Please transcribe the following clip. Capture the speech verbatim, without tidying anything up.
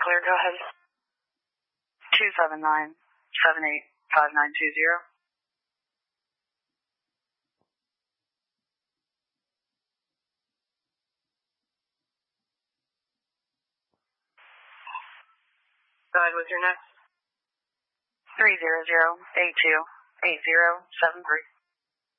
clear, go ahead. two seven nine, seven eight five nine two zero. Go ahead with your next. three zero zero eight two eight zero seven three.